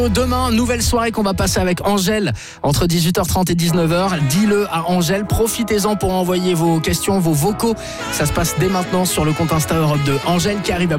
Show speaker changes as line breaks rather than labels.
Demain, nouvelle soirée qu'on va passer avec Angèle entre 18h30 et 19h. Dis-le à Angèle. Profitez-en pour envoyer vos questions, vos vocaux. Ça se passe dès maintenant sur le compte Insta Europe 2. Angèle qui arrive après.